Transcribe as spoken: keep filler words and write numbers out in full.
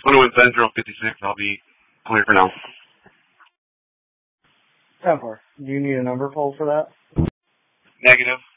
I'm going to win Central fifty-six. I'll be clear for now. ten four. Do you need a number poll for that? Negative.